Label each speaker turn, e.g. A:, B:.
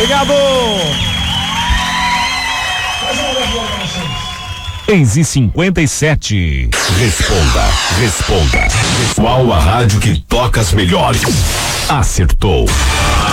A: Obrigado.
B: 6h57. Responda. Qual a rádio que toca as melhores? Acertou.